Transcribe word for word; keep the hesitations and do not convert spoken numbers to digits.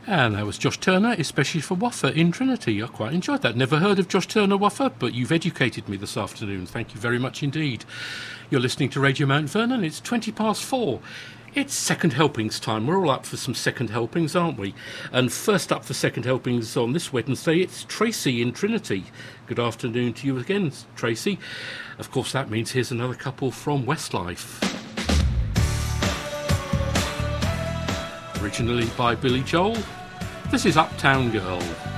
And that was Josh Turner, especially for Waffa in Trinity. I quite enjoyed that. Never heard of Josh Turner Waffa, but you've educated me this afternoon. Thank you very much indeed. You're listening to Radio Mount Vernon. It's twenty past four. It's second helpings time. We're all up for some second helpings, aren't we? And first up for second helpings on this Wednesday, it's Tracy in Trinity. Good afternoon to you again, Tracy. Of course, that means here's another couple from Westlife. Originally by Billy Joel, this is Uptown Girl.